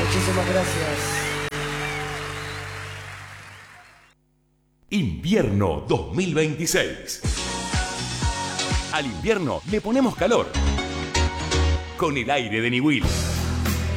Muchísimas gracias. Invierno 2026. Al invierno le ponemos calor. Con el aire de Niwil.